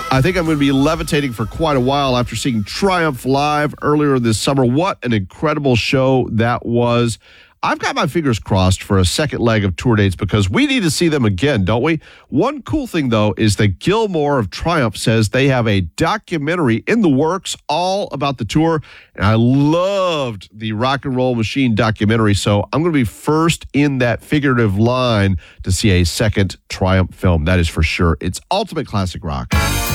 I think I'm going to be levitating for quite a while after seeing Triumph live earlier this summer. What an incredible show that was. I've got my fingers crossed for a second leg of tour dates because we need to see them again, don't we? One cool thing, though, is that Gilmore of Triumph says they have a documentary in the works all about the tour. And I loved the Rock and Roll Machine documentary, so I'm going to be first in that figurative line to see a second Triumph film. That is for sure. It's Ultimate Classic Rock.